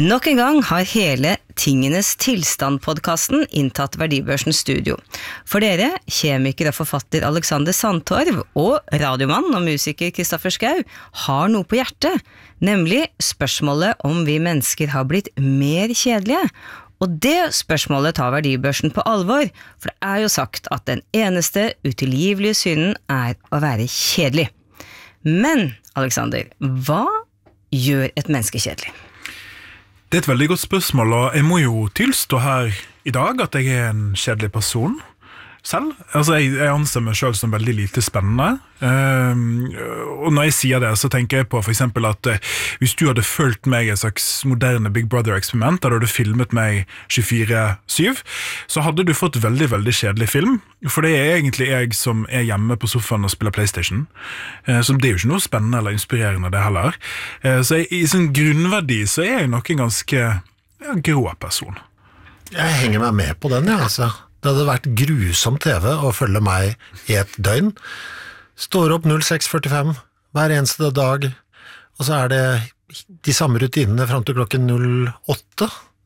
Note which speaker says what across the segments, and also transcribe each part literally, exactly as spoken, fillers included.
Speaker 1: Nok en gang har hele Tingenes tilstand-podcasten inntatt Verdibørsens studio. For dere, kjemiker og forfatter Alexander Sandtorv og radiomann og musiker Kristoffer Schau har noe på hjertet, nemlig spørsmålet om vi mennesker har blitt mer kjedelige. Og det spørsmålet tar Verdibørsen på alvor, for det er jo sagt at den eneste utilgivelige synden er å være kjedelig. Men, Alexander, hva gjør et menneske kjedelig?
Speaker 2: Det er et veldig godt spørsmål, og jeg må jo tilstå her i dag at jeg er en kjedelig person selv. Altså, jeg, jeg anser meg selv som veldig lite spennende. Um, og når jeg sier det, så tenker jeg på for eksempel at uh, hvis du hadde fulgt meg i et slags moderne Big Brother-eksperiment, der du hadde filmet meg tjuefire syv, så hadde du fått veldig, veldig kjedelig film. For det er egentlig jeg som er hjemme på sofaen og spiller PlayStation. Uh, så det er jo ikke noe spennende eller inspirerende det heller. Uh, så jeg, i sin grunnverdi så er jeg nok en ganske ja, grå person.
Speaker 3: Jeg henger meg med på den, ja, altså. Det hadde vært grusom T V å følge meg i et døgn. Står opp null seks førtifem hver eneste dag, og så er det de samme rutinene frem til klokken null åtte.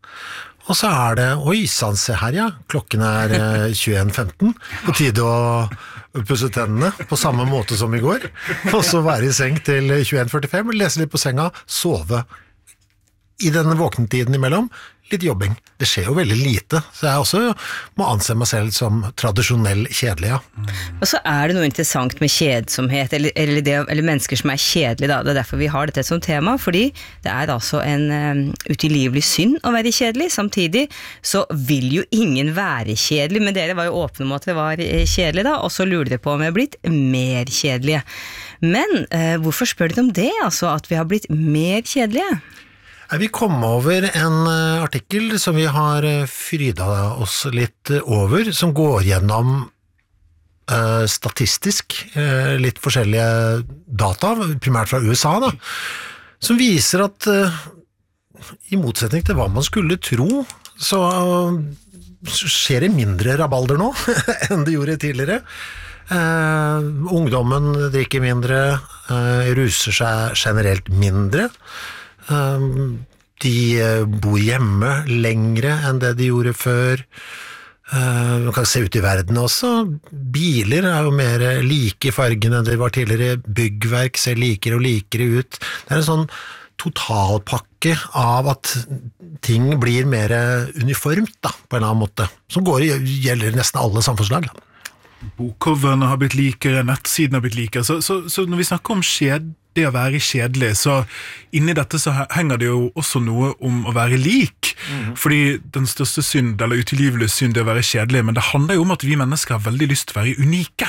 Speaker 3: Og så er det, oi, sann, se her, ja, klokken er tjueen femten, på tide å pusse tennene på samme måte som i går, og så være i seng til tjueen førtifem, lese litt på senga, sove. I denne våknetiden imellom, litt jobbing. Det skjer jo veldig lite, så jeg også må anse meg selv som tradisjonell kjedelig, ja.
Speaker 1: Mm. Og så er det noe interessant med kjedsomhet, eller, eller, det, eller mennesker som er kjedelige, da. Det er derfor vi har dette som tema, fordi det er altså en um, utilgivelig synd å være kjedelig. Samtidig så vil jo ingen være kjedelig, men dere var jo åpne om at det var kjedelig da, og så lurer dere på om vi har blitt mer kjedelige. Men uh, hvorfor spør dere om det, altså at vi har blitt mer kjedelige?
Speaker 3: Vi kom over en artikkel som vi har fryda oss litt over, som går gjennom uh, statistisk uh, litt forskjellige data, primært fra U S A, da, som viser at uh, i motsetning til hva man skulle tro, så uh, skjer det mindre rabalder nå enn det gjorde tidligere. Uh, ungdommen drikker mindre, uh, ruser seg generelt mindre, de bor hjemme lengre enn det de gjorde før. Man kan se ut i verden også. Biler er jo mer like i fargen enn det var tidligere. Byggverk ser likere og likere ut. Det er en sånn totalpakke av at ting blir mer uniformt da, på en eller annen måte. Som går, gjelder nesten alle samfunnslag.
Speaker 2: Bokcoverne har blitt likere, nettsiden har blitt likere. Så, så, så når vi snakker om skjed det å være kjedelig, så inni dette så henger det jo også noe om å være lik, mm-hmm. fordi den største synd, eller utilgivelig synd, det er å være kjedelig, men det handler jo om at vi mennesker har veldig lyst til å være unike.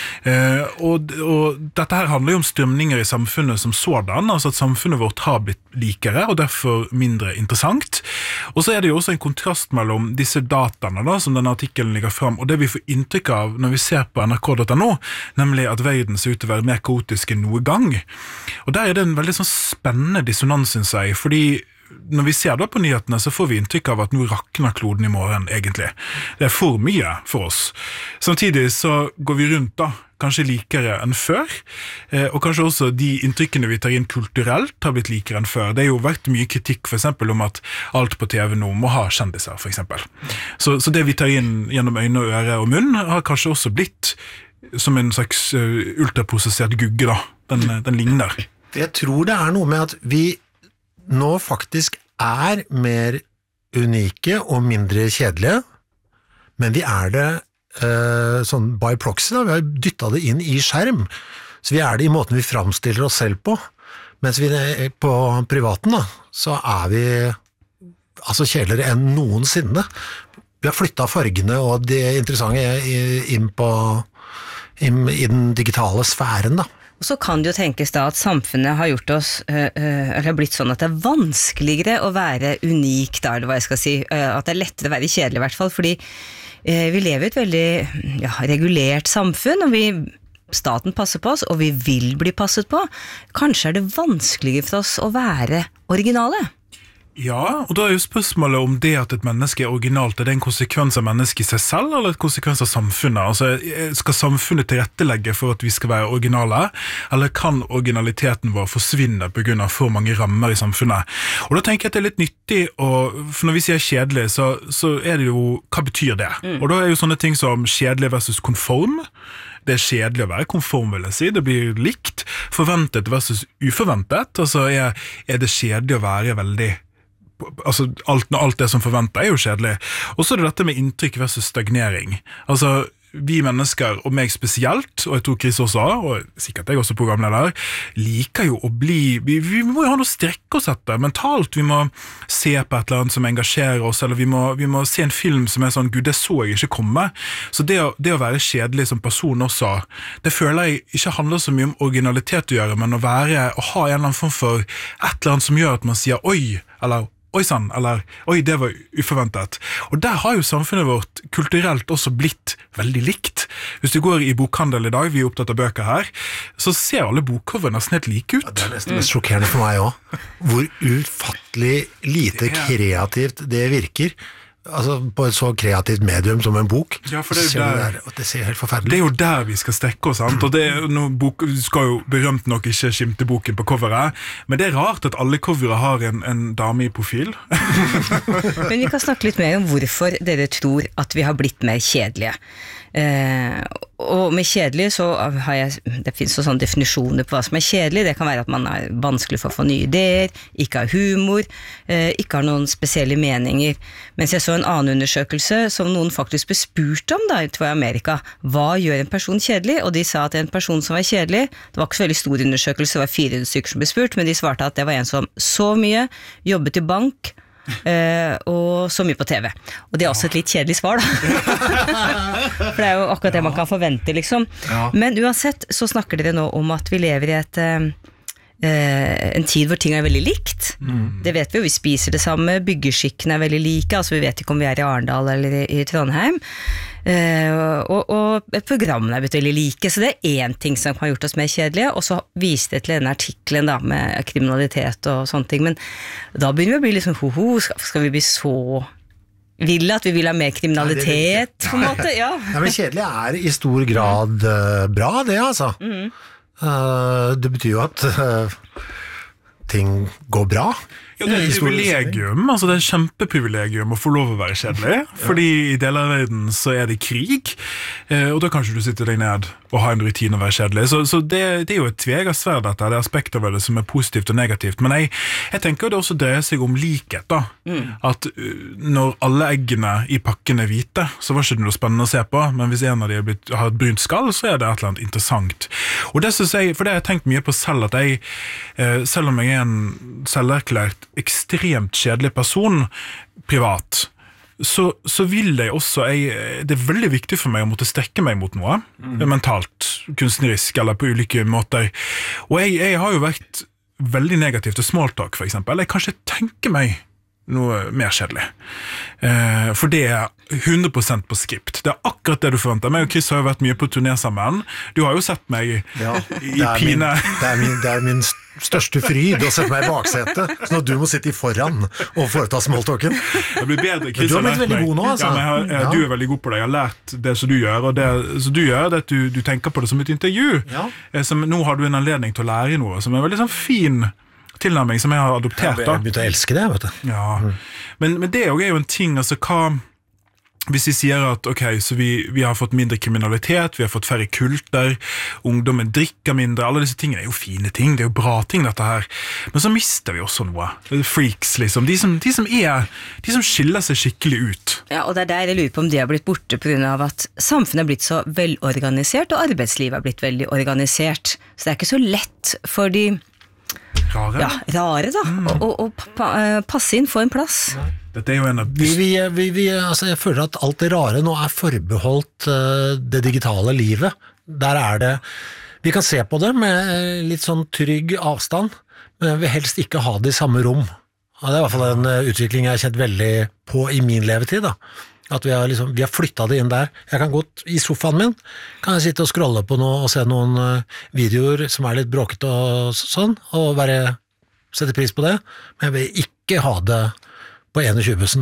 Speaker 2: Eh, og, og dette her handler jo om strømninger i samfunnet som sådan, altså at samfunnet vårt har blitt likere, og derfor mindre interessant. Og så er det jo også en kontrast mellom disse dataene da, som denne artikkelen ligger frem, og det vi får inntrykk av når vi ser på N R K punktum no, nemlig at verden ser ut til å være mer kaotisk enn noe gang. Og der er det en veldig sånn spennende dissonans, synes jeg, fordi når vi ser da på nyhetene, så får vi inntrykk av at nå rakner kloden i morgen, egentlig. Det er for mye for oss. Samtidig så går vi rundt da, kanskje likere enn før, og kanskje også de inntrykkene vi tar inn kulturelt har blitt likere enn før. Det er jo vært mye kritikk for eksempel om at alt på T V nå må ha kjendiser, for eksempel. Så, så det vi tar inn gjennom øyne, øre og munn har kanskje også blitt som en slags ultraprosessert gugge da. Den, den ligner.
Speaker 3: Jeg tror det er noe med at vi nå faktisk er mer unike og mindre kjedelige, men vi er det eh, sånn by proxy da, vi har dyttet det inn i skjerm, så vi er det i måten vi framstiller oss selv på, mens vi er på privaten da, så er vi altså kjedeligere enn noensinne. Vi har flyttet fargene og det interessante inn på inn, i den digitale sfæren da.
Speaker 1: Og så kan det jo tenkes da at samfunnet har gjort oss, øh, eller har blitt sånn at det er vanskeligere å være unik da, eller hva jeg skal si, øh, at det er lettere å være kjedelig i hvert fall, fordi øh, vi lever i et veldig ja, regulert samfunn, og vi, staten passer på oss, og vi vil bli passet på. Kanskje er det vanskeligere for oss å være originale?
Speaker 2: Ja, og da er jo spørsmålet om det at et menneske er originalt, er det en konsekvens av mennesket i seg selv, eller et konsekvens av samfunnet? Altså, skal samfunnet tilrettelegge for at vi skal være originale, eller kan originaliteten vår forsvinne på grunn av for mange rammer i samfunnet? Og da tenker jeg at det er litt nyttig, å, for når vi sier kjedelig, så, så er det jo, hva betyr det? Mm. Og da er jo sånne ting som kjedelig versus konform. Det er kjedelig å være konform, vil jeg si. Det blir likt. Forventet versus uforventet. Altså, er, er det kjedelig å være veldig altså alt, alt det som forventer er jo kjedelig. Og så er det dette med inntrykk versus stagnering. Altså, vi mennesker, og meg spesielt, og jeg tror Chris også, og sikkert jeg også programleder, liker jo å bli, vi, vi må jo ha noe å strekke oss etter, mentalt. Vi må se på et eller annet som engasjerer oss, eller vi må, vi må se en film som er sånn, gud, det så jeg ikke komme. Så det å, det å være kjedelig som person også, det føler jeg ikke handler så mye om originalitet å gjøre, men å være, å ha en eller annen form for et eller annet som gjør at man sier oi, eller oi sann, eller oi, det var uforventet. Og der har jo samfunnet vårt kulturelt også blitt veldig likt. Hvis du går i bokhandel i dag, vi er opptatt av bøker her, så ser alle bokcover nesten helt like ut.
Speaker 3: Ja, det er nesten mest sjokkerende for meg også. Hvor ufattelig lite kreativt det virker. Altså på et så kreativt medium som en bok.
Speaker 2: Ja, for det, er
Speaker 3: ser
Speaker 2: der,
Speaker 3: det, det ser helt forferdelig.
Speaker 2: Det er jo der vi skal strekke oss, sant? Og det er noe bok, du skal jo berømt nok ikke skimte boken på coveret, men det er rart at alle covere har en, en dame i profil.
Speaker 1: Men vi kan snakke litt mer om hvorfor dere tror at vi har blitt mer kjedelige. Eh, og med kjedelig så har jeg, det finnes jo sånne definisjoner på hva som er kjedelig. Det kan være at man er vanskelig for å få nye ideer, ikke har humor, eh, ikke har noen spesielle meninger. Mens jeg så en annen undersøkelse som noen faktisk ble spurt om da, tror jeg, i Amerika. Hva gjør en person kjedelig? Og de sa at en person som var kjedelig, det var ikke så veldig stor undersøkelse, det var fire hundre stykker som ble spurt, men de svarte at det var en som sov mye, jobbet i bank, Uh, og så mye på T V. Og det er også et litt kjedelig svar da. For det er jo akkurat det man kan forvente liksom. Ja. Men uansett så snakker dere nå om at vi lever i et uh, en tid hvor ting er veldig likt. Mm. Det vet vi jo, vi spiser det samme, byggeskikkene er veldig like, altså vi vet ikke om vi er i Arendal eller i, i Trondheim. Uh, og, og programmene er blitt veldig like, så det er en ting som har gjort oss mer kjedelige, og så viste det til denne artiklen da, med kriminalitet og sånne ting, men da begynner vi å bli liksom, ho-ho, skal, skal vi bli så ville at vi vil ha mer kriminalitet, ja, det på en måte, ja.
Speaker 3: Ja, men kjedelig er i stor grad uh, bra det, altså. Mm. Uh, det betyr jo at uh, ting går bra.
Speaker 2: Ja, det er et privilegium, altså det er et kjempeprivilegium å få lov å være kjedelig, fordi i deler av verden så er det krig, og da kan ikke du sitte deg ned og ha en rutine og være kjedelig. Så, så det, det er jo et tveget sverd dette, det er aspekter ved det som er positivt og negativt, men jeg, jeg tenker det også dreier seg om likhet da, mm. at når alle eggene i pakken er hvite, så var ikke det noe spennende å se på, men hvis en av de har, blitt, har et brynt skall, så er det et eller annet interessant. Og det synes jeg, for det har jeg tenkt mye på selv, at jeg, selv om jeg er en selverklært ekstremt kjedelig person privat, så, så vil jeg også jeg, det er veldig viktig for meg å måtte strekke meg mot noe, mm. mentalt, kunstnerisk eller på ulike måter, og jeg, jeg har jo vært veldig negativ til smalltalk for eksempel, jeg kan ikke tenke meg noe mer kjedelig. Eh, for det er hundre prosent på skript. Det er akkurat det du forventer. Meg og Chris har jo vært mye på turné sammen. Du har jo sett meg
Speaker 3: ja,
Speaker 2: i pine.
Speaker 3: Min, det, er min, det er min største fryd å sette meg i baksetet, sånn at du må sitte i foran og foreta smalltalken.
Speaker 2: Det blir bedre. Chris
Speaker 3: du har blitt veldig god nå, altså.
Speaker 2: Ja, men jeg har, jeg, ja. Du er veldig god på det. Jeg har lært det som du gjør, og det som du gjør, det at du, du tenker på det som et intervju. Ja. Som, nå har du en anledning til å lære noe, som er veldig sånn fin tilnærming som jeg har adoptert da.
Speaker 3: Jeg begynte å elske det, vet du.
Speaker 2: Ja, mm. men, men det er jo en ting, altså hva, hvis vi sier at ok, så vi, vi har fått mindre kriminalitet, vi har fått færre kulter, ungdommen drikker mindre, alle disse tingene er jo fine ting, det er jo bra ting dette her, men så mister vi også noe, freaks liksom, de som, de som er, de som skiller seg skikkelig ut.
Speaker 1: Ja, og det er der jeg lurer på om de har blitt borte på grunn av at samfunnet har blitt så velorganisert, og arbeidslivet har blitt veldig organisert, så det er ikke så lett for de
Speaker 2: Rare?
Speaker 1: Ja, rare da, mm. og, og, og pa, passe inn, få en plass.
Speaker 2: Dette er jo en av...
Speaker 3: Vi, vi, vi, vi, altså jeg føler at alt det rare nå er forbeholdt uh, det digitale livet. Der er det... Vi kan se på det med litt sånn trygg avstand, men jeg vil helst ikke ha det i samme rom. Ja, det er i hvert fall en uh, utvikling jeg har kjent veldig på i min levetid da. At vi har, liksom, vi har flyttet det inn der. Jeg kan gå i sofaen min, kan jeg sitte og scrolle på noe og se noen uh, videoer som er litt bråket og sånn, og bare sette pris på det, men jeg vil ikke ikke ha det på tjueen bussen.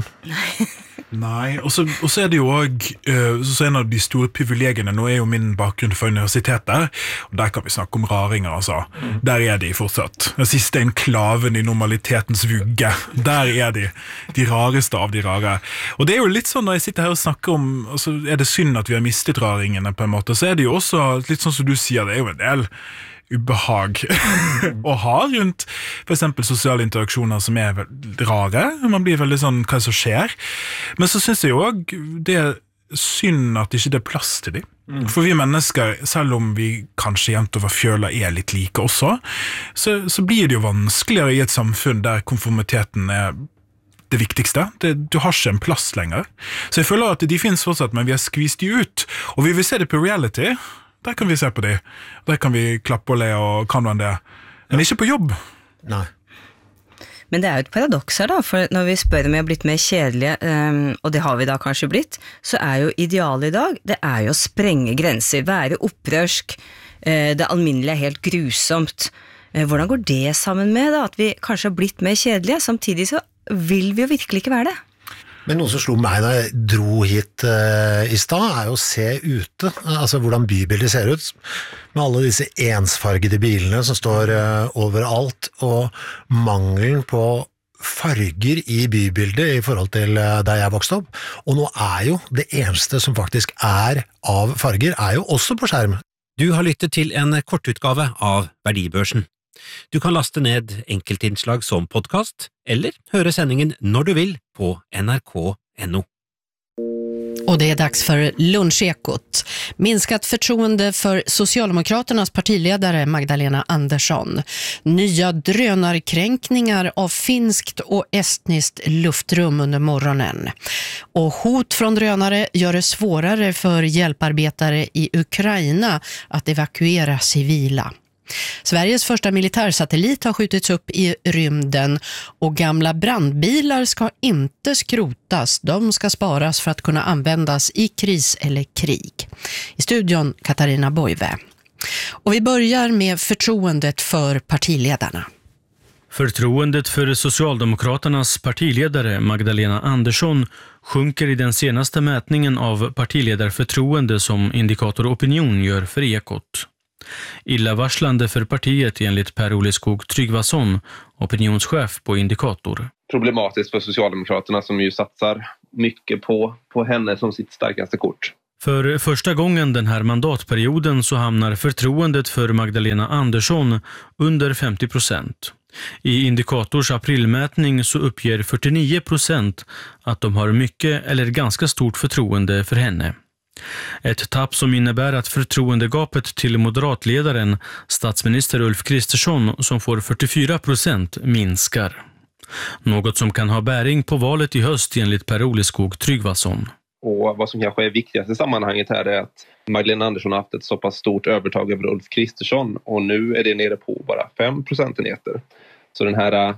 Speaker 2: Nei, og så, og så er det jo også, uh, så en av de store privilegiene, nå er jo min bakgrunn for universitetet, og der kan vi snakke om raringer, altså. Mm. Der er de fortsatt. Den siste enklaven i normalitetens vugge. Der er de, de rareste av de rare. Og det er jo litt sånn, når jeg sitter her og snakker om, og så er det synd at vi har mistet raringene på en måte, så er det jo også litt sånn som du sier, det er jo en del ubehag å ha rundt for eksempel sosiale interaksjoner som er rare. Man blir veldig sånn, hva som skjer? Men så synes jeg jo også det er synd at ikke det er plass til dem. Mm. For vi mennesker, selv om vi kanskje jevnt over fjøla er litt like også, så, så blir det jo vanskeligere i et samfunn der konformiteten er det viktigste. Det, du har ikke en plass lenger. Så jeg føler at de finnes fortsatt, men vi har skvist de ut. Og vi vil se det på reality. Der kan vi se på de. Der kan vi klappe og le og kan man det. Men ikke på jobb.
Speaker 3: Nei.
Speaker 1: Men det er jo et paradoks her da, for når vi spør om vi har blitt mer kjedelige, um, og det har vi da kanskje blitt, så er jo idealet i dag, det er jo å sprenge grenser, være opprørsk, uh, det alminnelige er helt grusomt. Uh, hvordan går det sammen med da, at vi kanskje har blitt mer kjedelige, samtidig så vil vi jo virkelig ikke være det?
Speaker 3: Men noe som slo meg når jeg dro hit uh, i stad, er jo å se ute, altså hvordan bybildet ser ut, med alle disse ensfargede bilene som står uh, overalt, og mangelen på farger i bybildet i forhold til uh, der jeg vokste opp. Og nå er jo det eneste som faktisk er av farger, er jo også på skjerm.
Speaker 4: Du har lyttet til en kortutgave av Verdibørsen. Du kan laste ned enkeltinnslag som podcast, eller høre sendingen når du vill på N R K punkt N O.
Speaker 5: Och det är dags för lunchekot. Minskat förtroende för Socialdemokraternas partiledare Magdalena Andersson. Nya drönarkränkningar av finskt och estniskt luftrum under morgonen. Och hot från drönare gör det svårare för hjälparbetare i Ukraina att evakuera civila. Sveriges första militärsatellit har skjutits upp i rymden och gamla brandbilar ska inte skrotas. De ska sparas för att kunna användas i kris eller krig. I studion Katarina Boive. Och vi börjar med förtroendet för partiledarna.
Speaker 6: Förtroendet för Socialdemokraternas partiledare Magdalena Andersson sjunker i den senaste mätningen av partiledarförtroende som Indikator Opinion gör för Ekot. Illavarslande för partiet enligt Per-Olle Skog Tryggvason, opinionschef på Indikator.
Speaker 7: Problematiskt för Socialdemokraterna som ju satsar mycket på, på henne som sitt starkaste kort.
Speaker 6: För första gången den här mandatperioden så hamnar förtroendet för Magdalena Andersson under femtio procent. I Indikators aprilmätning så uppger fyrtionio procent att de har mycket eller ganska stort förtroende för henne. Ett tapp som innebär att förtroendegapet till moderatledaren, statsminister Ulf Kristersson, som får fyrtiofyra procent, minskar. Något som kan ha bäring på valet i höst enligt Per-Olle Skog Tryggvason.
Speaker 7: Och vad som kanske är viktigast i sammanhanget här är att Magdalena Andersson har haft ett så pass stort övertag över Ulf Kristersson och nu är det nere på bara fem procentenheter. Så den här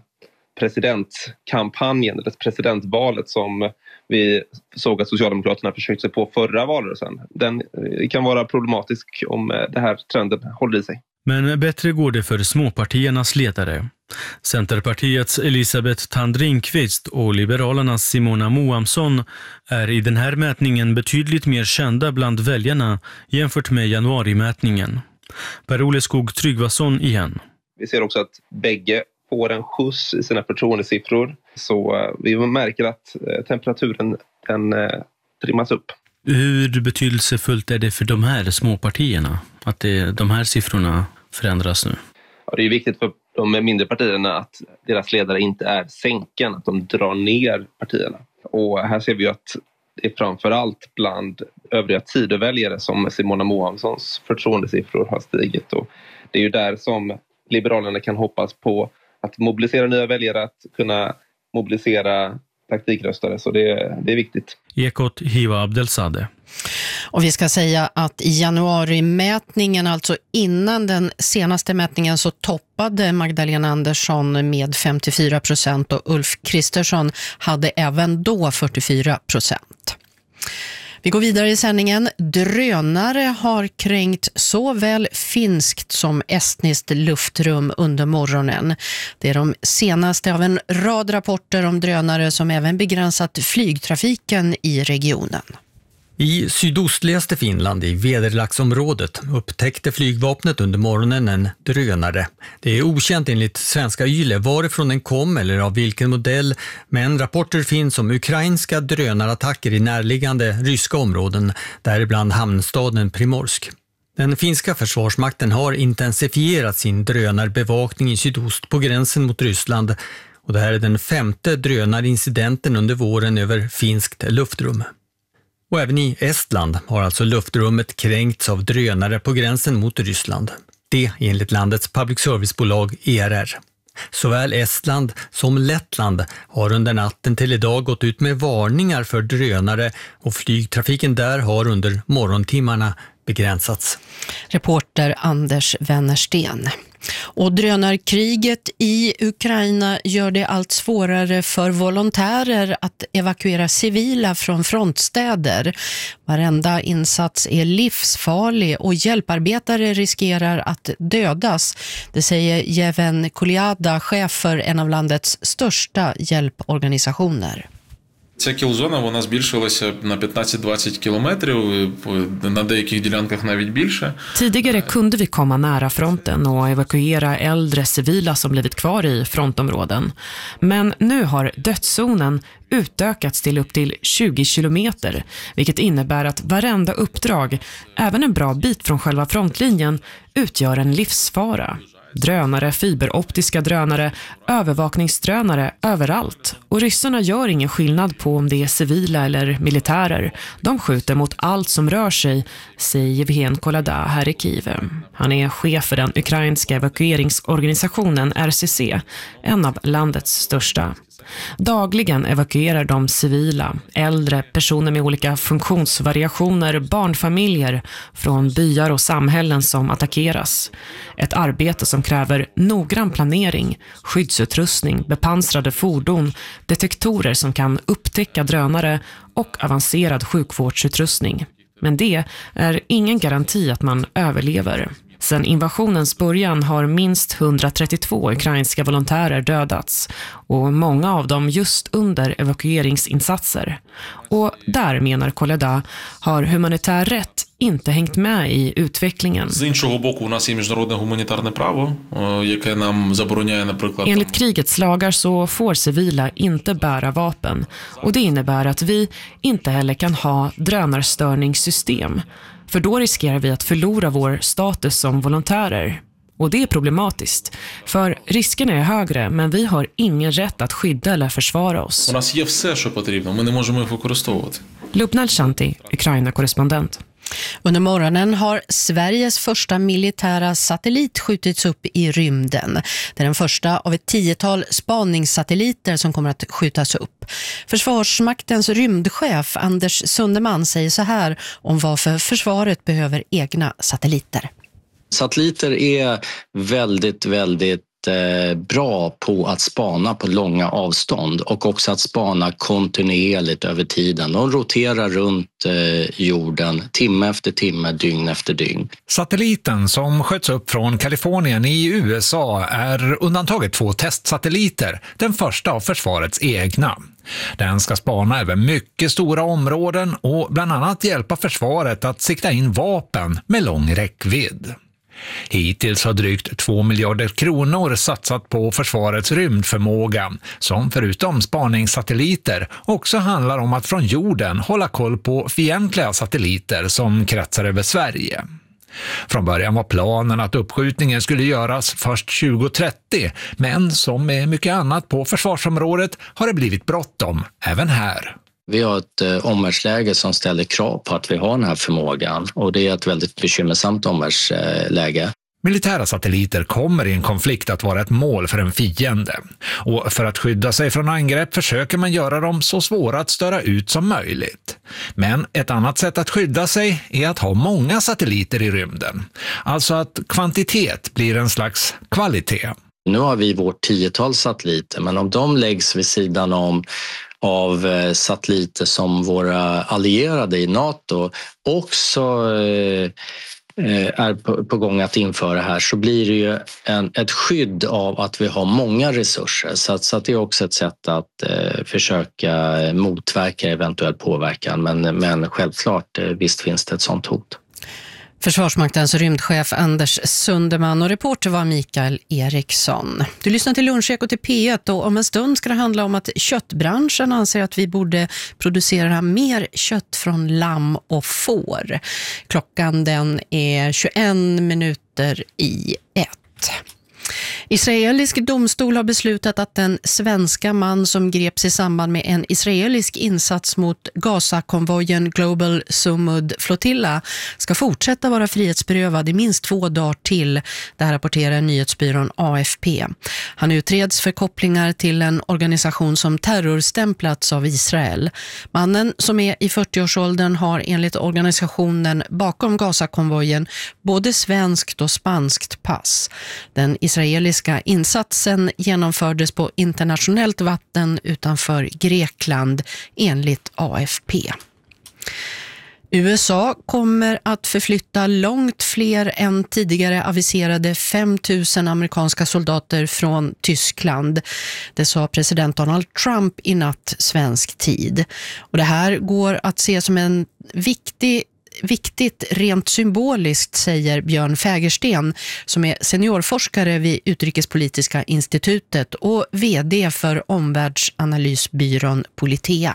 Speaker 7: presidentkampanjen, eller presidentvalet som vi såg att Socialdemokraterna försökte sig på förra valrörelsen, den kan vara problematisk om det här trenden håller i sig.
Speaker 6: Men bättre går det för småpartiernas ledare. Centerpartiets Elisabeth Tandringqvist och Liberalernas Simona Moamsson är i den här mätningen betydligt mer kända bland väljarna jämfört med januarimätningen. Per-Olle Skog Tryggvason igen.
Speaker 7: Vi ser också att bägge får en skjuts i sina förtroendesiffror, så vi märker att temperaturen den trimmas upp.
Speaker 6: Hur betydelsefullt är det för de här småpartierna att det, de här siffrorna förändras nu?
Speaker 7: Ja, det är viktigt för de mindre partierna att deras ledare inte är sänken, att de drar ner partierna. Och här ser vi att det är framförallt bland övriga Tidöväljare som Simona Moamssons förtroendesiffror har stigit. Och det är ju där som Liberalerna kan hoppas på att mobilisera nya väljare, att kunna mobilisera taktikröstare, så det, det är viktigt.
Speaker 6: Ekot Hiva Abdelsadeh.
Speaker 5: Och vi ska säga att i januarimätningen, alltså innan den senaste mätningen, så toppade Magdalena Andersson med femtiofyra procent och Ulf Kristersson hade även då fyrtiofyra procent. Vi går vidare i sändningen. Drönare har kränkt såväl finskt som estniskt luftrum under morgonen. Det är de senaste av en rad rapporter om drönare som även begränsat flygtrafiken i regionen.
Speaker 8: I sydostligaste Finland i Väderlaxområdet upptäckte flygvapnet under morgonen en drönare. Det är okänt enligt svenska Yle varifrån den kom eller av vilken modell, men rapporter finns om ukrainska drönarattacker i närliggande ryska områden, däribland hamnstaden Primorsk. Den finska försvarsmakten har intensifierat sin drönarbevakning i sydost på gränsen mot Ryssland, och det här är den femte drönarincidenten under våren över finskt luftrum. Och även i Estland har alltså luftrummet kränkts av drönare på gränsen mot Ryssland. Det enligt landets public servicebolag E R R. Såväl Estland som Lettland har under natten till idag gått ut med varningar för drönare, och flygtrafiken där har under morgontimmarna begränsats.
Speaker 5: Reporter Anders Wennersten. Och drönarkriget i Ukraina gör det allt svårare för volontärer att evakuera civila från frontstäder. Varenda insats är livsfarlig och hjälparbetare riskerar att dödas. Det säger Jeven Kuliada, chef för en av landets största hjälporganisationer.
Speaker 9: Ця кілзона, вона збільшилася на п'ятнадцять-двадцять кілометрів, на деяких ділянках навіть більше.
Speaker 10: Tidigare kunde vi komma nära fronten och evakuera äldre civila som blivit kvar i frontområden. Men nu har dödszonen utökats till upp till tjugo kilometer, vilket innebär att varenda uppdrag, även en bra bit från själva frontlinjen, utgör en livsfara. Drönare, fiberoptiska drönare, övervakningsdrönare överallt. Och ryssarna gör ingen skillnad på om det är civila eller militärer. De skjuter mot allt som rör sig, säger Yevhen Kolada här i Kiev. Han är chef för den ukrainska evakueringsorganisationen R C C, en av landets största. Dagligen evakuerar de civila, äldre, personer med olika funktionsvariationer, barnfamiljer från byar och samhällen som attackeras. Ett arbete som kräver noggrann planering, skyddsutrustning, bepansrade fordon, detektorer som kan upptäcka drönare och avancerad sjukvårdsutrustning. Men det är ingen garanti att man överlever. Sedan invasionens början har minst hundratrettiotvå ukrainska volontärer dödats, och många av dem just under evakueringsinsatser. Och där, menar Koleda, har humanitär rätt inte hängt med i utvecklingen.
Speaker 9: З іншого боку, у нас є міжнародне гуманітарне право, яке нам забороняє, наприклад.
Speaker 10: Enligt krigets lagar så får civila inte bära vapen, och det innebär att vi inte heller kan ha drönarstörningssystem. För då riskerar vi att förlora vår status som volontärer. Och det är problematiskt. För risken är högre, men vi har ingen rätt att skydda eller försvara oss.
Speaker 9: У нас є все, що потрібно. Ми не можемо їх використовувати.
Speaker 10: Lubnal Shanti, Ukraina-korrespondent.
Speaker 5: Under morgonen har Sveriges första militära satellit skjutits upp i rymden. Det är den första av ett tiotal spaningssatelliter som kommer att skjutas upp. Försvarsmaktens rymdchef Anders Sundeman säger så här om varför försvaret behöver egna satelliter.
Speaker 11: Satelliter är väldigt, väldigt bra på att spana på långa avstånd och också att spana kontinuerligt över tiden. De roterar runt jorden timme efter timme, dygn efter dygn.
Speaker 12: Satelliten som sköts upp från Kalifornien i U S A är undantaget två testsatelliter, den första av försvarets egna. Den ska spana över mycket stora områden och bland annat hjälpa försvaret att sikta in vapen med lång räckvidd. Hittills har drygt två miljarder kronor satsat på försvarets rymdförmåga, som förutom spaningssatelliter också handlar om att från jorden hålla koll på fientliga satelliter som kretsar över Sverige. Från början var planen att uppskjutningen skulle göras först tjugo trettio, men som med mycket annat på försvarsområdet har det blivit bråttom även här.
Speaker 11: Vi har ett eh, omvärldsläge som ställer krav på att vi har den här förmågan, och det är ett väldigt bekymmersamt omvärldsläge.
Speaker 12: Militära satelliter kommer i en konflikt att vara ett mål för en fiende. Och för att skydda sig från angrepp försöker man göra dem så svåra att störa ut som möjligt. Men ett annat sätt att skydda sig är att ha många satelliter i rymden. Alltså att kvantitet blir en slags kvalitet.
Speaker 11: Nu har vi vårt tiotal satelliter, men om de läggs vid sidan om av satelliter som våra allierade i NATO också eh, är på, på gång att införa här, så blir det ju en, ett skydd av att vi har många resurser. Så, att, så att det är också ett sätt att eh, försöka motverka eventuell påverkan. Men, men självklart, eh, visst finns det ett sånt hot.
Speaker 5: Försvarsmaktens rymdchef Anders Sunderman och reporter var Mikael Eriksson. Du lyssnar till Lunchekot i P ett och om en stund ska det handla om att köttbranschen anser att vi borde producera mer kött från lamm och får. Klockan den är tjugoen minuter i ett. Israelisk domstol har beslutat att den svenska man som greps i samband med en israelisk insats mot Gaza-konvojen Global Sumud Flotilla ska fortsätta vara frihetsberövad i minst två dagar till, det här rapporterar nyhetsbyrån A F P. Han utreds för kopplingar till en organisation som terrorstämplats av Israel. Mannen, som är i fyrtioårsåldern, har enligt organisationen bakom Gaza-konvojen både svenskt och spanskt pass. Den israeliska insatsen genomfördes på internationellt vatten utanför Grekland enligt A F P. U S A kommer att förflytta långt fler än tidigare aviserade fem tusen amerikanska soldater från Tyskland. Det sa president Donald Trump i natt svensk tid. Och det här går att se som en viktig Viktigt rent symboliskt, säger Björn Fägersten som är seniorforskare vid Utrikespolitiska institutet och vd för omvärldsanalysbyrån Politea.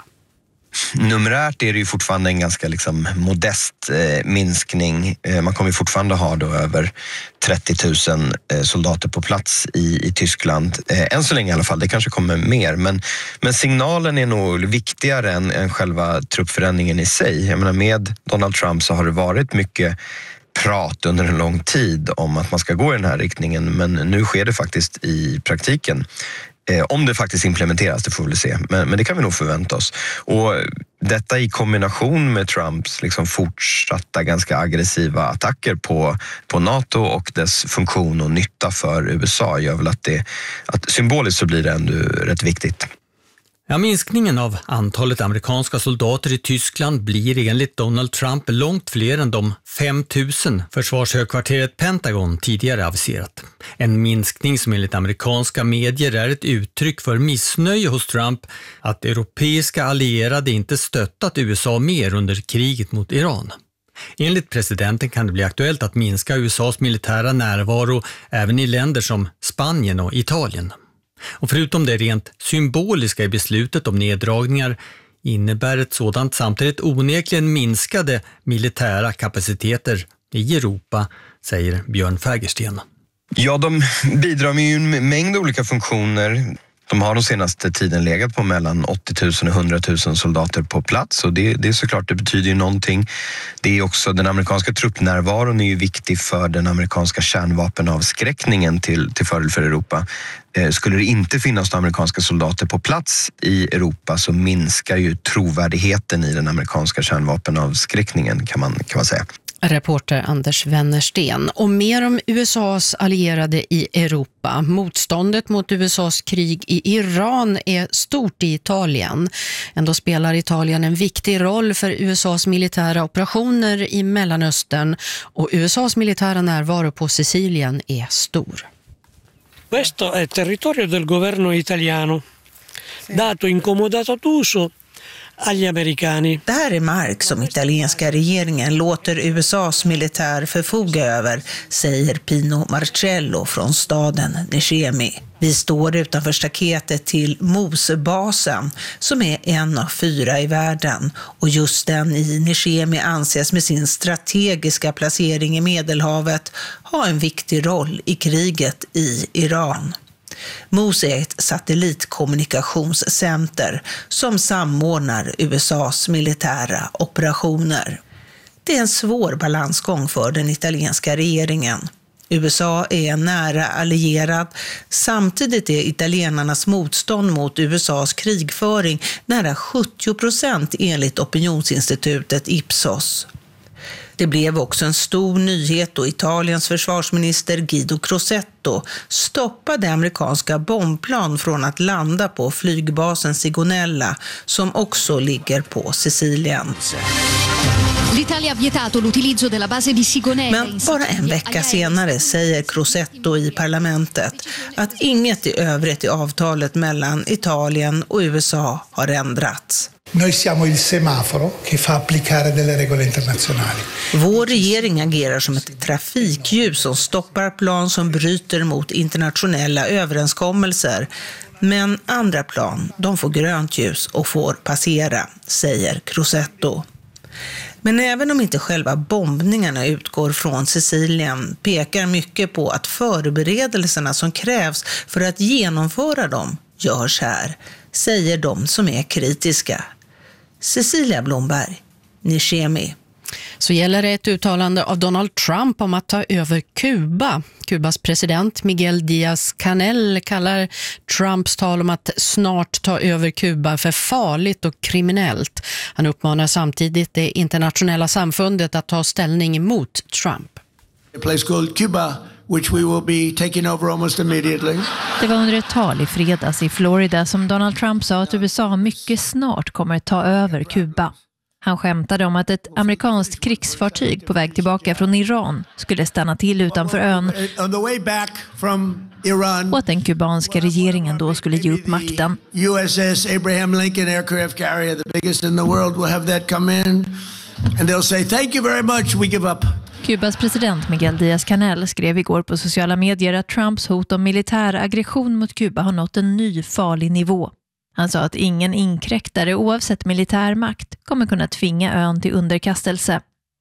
Speaker 13: Numerärt är det ju fortfarande en ganska liksom modest eh, minskning. Eh, man kommer ju fortfarande ha då över trettio tusen eh, soldater på plats i, i Tyskland. Eh, än så länge i alla fall, det kanske kommer mer. Men, men signalen är nog viktigare än, än själva truppförändringen i sig. Jag menar, med Donald Trump så har det varit mycket prat under en lång tid om att man ska gå i den här riktningen. Men nu sker det faktiskt i praktiken. Eh, om det faktiskt implementeras, det får vi väl se. Men, men det kan vi nog förvänta oss. Och detta i kombination med Trumps liksom fortsatta ganska aggressiva attacker på, på NATO och dess funktion och nytta för U S A gör väl att det att symboliskt så blir det ändå rätt viktigt.
Speaker 8: Ja, minskningen av antalet amerikanska soldater i Tyskland blir enligt Donald Trump långt fler än de fem tusen försvarshögkvarteret Pentagon tidigare aviserat. En minskning som enligt amerikanska medier är ett uttryck för missnöje hos Trump att europeiska allierade inte stöttat U S A mer under kriget mot Iran. Enligt presidenten kan det bli aktuellt att minska U S A:s militära närvaro även i länder som Spanien och Italien. Och förutom det rent symboliska i beslutet om neddragningar innebär ett sådant samtidigt onekligen minskade militära kapaciteter i Europa, säger Björn Fägersten.
Speaker 13: Ja, de bidrar med en mängd olika funktioner. De har de senaste tiden legat på mellan åttio tusen och hundra tusen soldater på plats och det, det är såklart, det betyder ju någonting. Det är också, den amerikanska truppnärvaron är ju viktig för den amerikanska kärnvapenavskräckningen till, till fördel för Europa. Eh, skulle det inte finnas några amerikanska soldater på plats i Europa så minskar ju trovärdigheten i den amerikanska kärnvapenavskräckningen kan man, kan man säga.
Speaker 5: Reporter Anders Wennersten. Och mer om U S A:s allierade i Europa. Motståndet mot U S A:s krig i Iran är stort i Italien. Ändå spelar Italien en viktig roll för U S A:s militära operationer i Mellanöstern och U S A:s militära närvaro på Sicilien är stor.
Speaker 14: Questo è territorio del governo italiano, dato incomodato d'uso agli americani.
Speaker 15: Det här är mark som italienska regeringen låter U S A:s militär förfoga över, säger Pino Marcello från staden Necemi. Vi står utanför staketet till Mosebasen som är en av fyra i världen och just den i Necemi anses med sin strategiska placering i Medelhavet ha en viktig roll i kriget i Iran. Mose är ett satellitkommunikationscenter som samordnar U S A:s militära operationer. Det är en svår balansgång för den italienska regeringen. U S A är en nära allierad, samtidigt är italienarnas motstånd mot U S A:s krigföring nära sjuttio procent enligt opinionsinstitutet Ipsos. Det blev också en stor nyhet då Italiens försvarsminister Guido Crosetto stoppade amerikanska bombplan från att landa på flygbasen Sigonella, som också ligger på Sicilien. Men bara en vecka senare säger Crosetto i parlamentet att inget i övrigt i avtalet mellan Italien och U S A har ändrats.
Speaker 16: Noi siamo il semaforo che fa applicare delle regole internazionali.
Speaker 15: Vår regering agerar som ett trafikljus som stoppar plan som bryter mot internationella överenskommelser. Men andra plan, de får grönt ljus och får passera, säger Crosetto. Men även om inte själva bombningarna utgår från Sicilien pekar mycket på att förberedelserna som krävs för att genomföra dem görs här, säger de som är kritiska. Cecilia Blomberg, Nishemi.
Speaker 5: Så gäller det ett uttalande av Donald Trump om att ta över Kuba. Kubas president Miguel Díaz-Canel kallar Trumps tal om att snart ta över Kuba för farligt och kriminellt. Han uppmanar samtidigt det internationella samfundet att ta ställning emot Trump.
Speaker 17: A place called Cuba, which we will be taking over almost immediately.
Speaker 18: Det var under ett tal i fredags i Florida som Donald Trump sa att U S A mycket snart kommer att ta över Kuba. Han skämtade om att ett amerikanskt krigsfartyg på väg tillbaka från Iran skulle stanna till utanför ön och att den kubanska regeringen då skulle ge upp makten.
Speaker 17: U S S Abraham Lincoln aircraft carrier, the biggest in the world, will have that come in and they'll say thank you very much, we give up.
Speaker 18: Kubas president Miguel Díaz-Canel skrev igår på sociala medier att Trumps hot om militär aggression mot Kuba har nått en ny farlig nivå. Han sa att ingen inkräktare oavsett militär makt kommer kunna tvinga ön till underkastelse.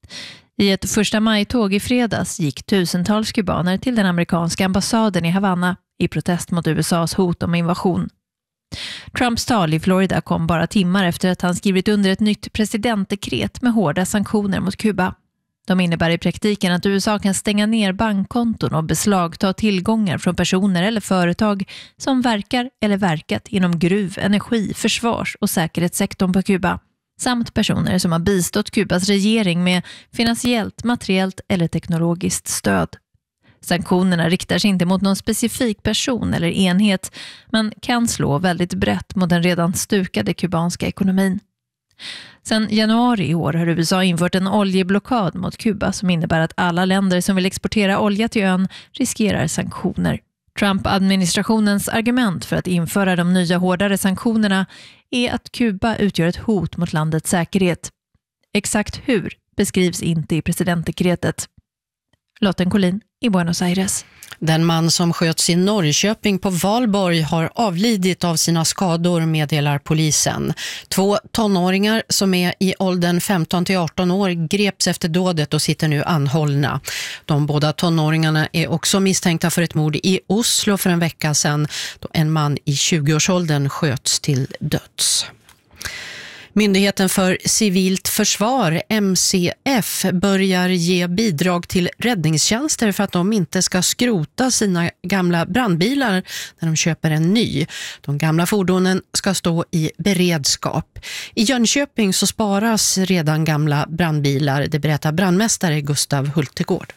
Speaker 18: I ett första maj-tåg i fredags gick tusentals kubaner till den amerikanska ambassaden i Havanna i protest mot U S A:s hot om invasion. Trumps tal i Florida kom bara timmar efter att han skrivit under ett nytt presidentdekret med hårda sanktioner mot Kuba. De innebär i praktiken att U S A kan stänga ner bankkonton och beslagta tillgångar från personer eller företag som verkar eller verkat inom gruv-, energi-, försvars- och säkerhetssektorn på Kuba. Samt personer som har bistått Kubas regering med finansiellt, materiellt eller teknologiskt stöd. Sanktionerna riktar sig inte mot någon specifik person eller enhet, men kan slå väldigt brett mot den redan stukade kubanska ekonomin. Sedan januari i år har U S A infört en oljeblockad mot Kuba som innebär att alla länder som vill exportera olja till ön riskerar sanktioner. Trump-administrationens argument för att införa de nya hårdare sanktionerna är att Kuba utgör ett hot mot landets säkerhet. Exakt hur beskrivs inte i presidentdekretet. Lotten Collin i Buenos Aires.
Speaker 5: Den man som sköts i Norrköping på Valborg har avlidit av sina skador, meddelar polisen. Två tonåringar som är i åldern femton till arton år greps efter dådet och sitter nu anhållna. De båda tonåringarna är också misstänkta för ett mord i Oslo för en vecka sedan då en man i tjugoårsåldern sköts till döds. Myndigheten för civilt försvar, M C F, börjar ge bidrag till räddningstjänster för att de inte ska skrota sina gamla brandbilar när de köper en ny. De gamla fordonen ska stå i beredskap. I Jönköping så sparas redan gamla brandbilar, det berättar brandmästare Gustav Hultegård.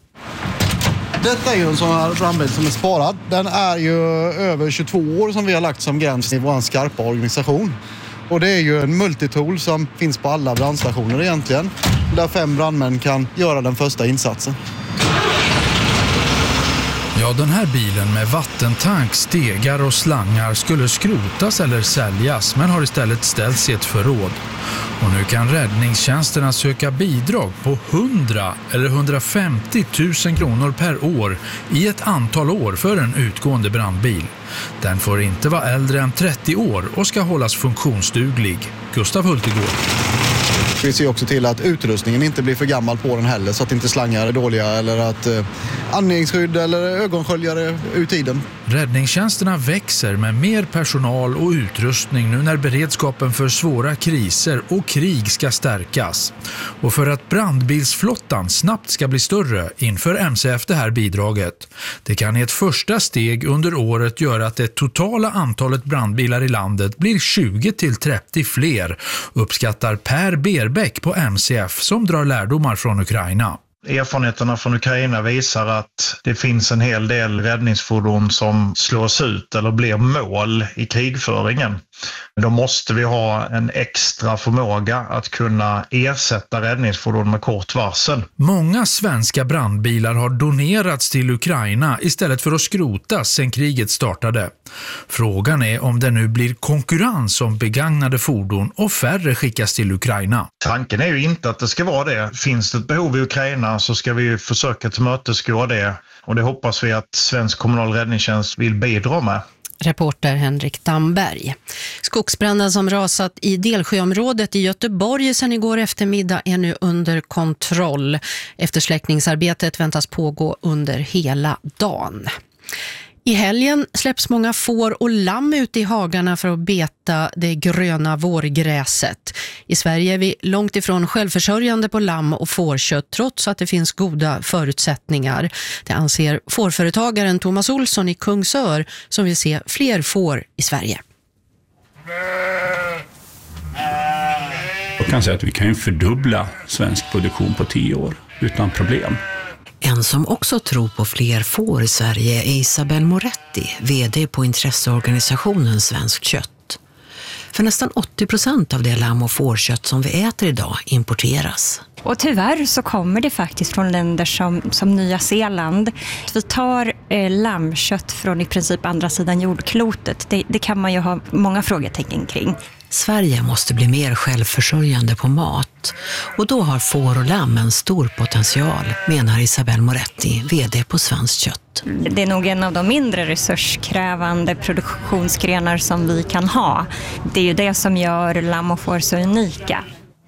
Speaker 19: Detta är ju en sån här brandbil som är sparad. Den är ju över tjugotvå år som vi har lagt som gräns i vår skarpa organisation. Och det är ju en multitool som finns på alla brandstationer egentligen. Där fem brandmän kan göra den första insatsen.
Speaker 20: Ja, den här bilen med vattentank, stegar och slangar skulle skrotas eller säljas men har istället ställts i ett förråd. Och nu kan räddningstjänsterna söka bidrag på hundra eller hundrafemtio tusen kronor per år i ett antal år för en utgående brandbil. Den får inte vara äldre än trettio år och ska hållas funktionsduglig. Gustav Hultegård.
Speaker 19: Vi ser också till att utrustningen inte blir för gammal på den heller så att inte slangar är dåliga eller att andningsskydd eller ögonsköljare ut i den.
Speaker 20: Räddningstjänsterna växer med mer personal och utrustning nu när beredskapen för svåra kriser och krig ska stärkas. Och för att brandbilsflottan snabbt ska bli större inför M C F det här bidraget. Det kan i ett första steg under året göra att det totala antalet brandbilar i landet blir tjugo till trettio fler, uppskattar Per Berbäck på M C F som drar lärdomar från Ukraina.
Speaker 21: Erfarenheterna från Ukraina visar att det finns en hel del räddningsfordon som slås ut eller blir mål i krigföringen. Då måste vi ha en extra förmåga att kunna ersätta räddningsfordon med kort varsel.
Speaker 20: Många svenska brandbilar har donerats till Ukraina istället för att skrotas sedan kriget startade. Frågan är om det nu blir konkurrens om begagnade fordon och färre skickas till Ukraina.
Speaker 21: Tanken är ju inte att det ska vara det. Finns det ett behov i Ukraina så ska vi försöka tillmötesgå det. Och det hoppas vi att svensk kommunal räddningstjänst vill bidra med.
Speaker 5: Reporter Henrik Damberg. Skogsbranden som rasat i Delsjöområdet i Göteborg sedan igår eftermiddag är nu under kontroll. Eftersläckningsarbetet väntas pågå under hela dagen. I helgen släpps många får och lamm ut i hagarna för att beta det gröna vårgräset. I Sverige är vi långt ifrån självförsörjande på lamm och fårkött trots att det finns goda förutsättningar. Det anser fårföretagaren Thomas Olsson i Kungsör som vill se fler får i Sverige.
Speaker 22: Jag kan säga att vi kan ju fördubbla svensk produktion på tio år utan problem.
Speaker 23: En som också tror på fler får i Sverige är Isabel Moretti, vd på intresseorganisationen Svenskt kött. För nästan åttio procent av det lamm- och fårkött som vi äter idag importeras.
Speaker 24: Och tyvärr så kommer det faktiskt från länder som, som Nya Zeeland. Vi tar eh, lammkött från i princip andra sidan jordklotet. Det, det kan man ju ha många frågetecken kring.
Speaker 23: Sverige måste bli mer självförsörjande på mat. Och då har får och lamm en stor potential, menar Isabel Moretti, vd på Svenskt kött.
Speaker 24: Det är nog en av de mindre resurskrävande produktionsgrenar som vi kan ha. Det är ju det som gör lamm och får så unika.